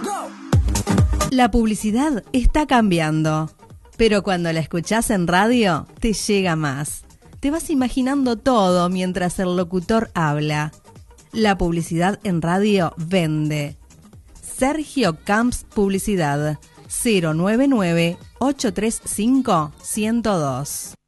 La publicidad está cambiando, pero cuando la escuchás en radio, te llega más. Te vas imaginando todo mientras el locutor habla. La publicidad en radio vende. Sergio Camps Publicidad, 099-835-102.